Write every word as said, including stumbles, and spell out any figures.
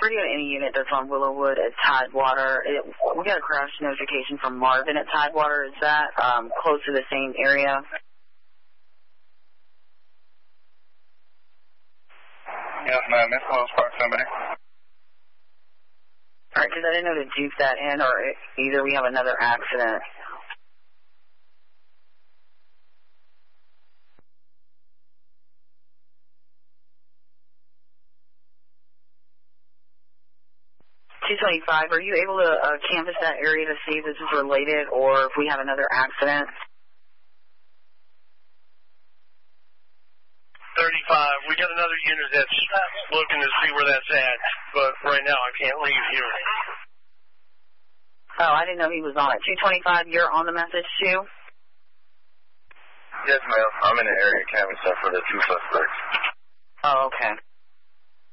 radio to any unit that's on Willowwood at Tidewater. It, we got a crash notification from Marvin at Tidewater. Is that um, close to the same area? Yes, ma'am. It's close proximity. All right, because I didn't know to dupe that in, or either we have another accident. two twenty-five, are you able to uh, canvass that area to see if this is related or if we have another accident? thirty-five, we got another unit that's looking to see where that's at, but right now I can't leave here. Oh, I didn't know he was on it. two twenty-five, you're on the message too? Yes, ma'am. I'm in the area canvassing for the two suspects. Oh, okay.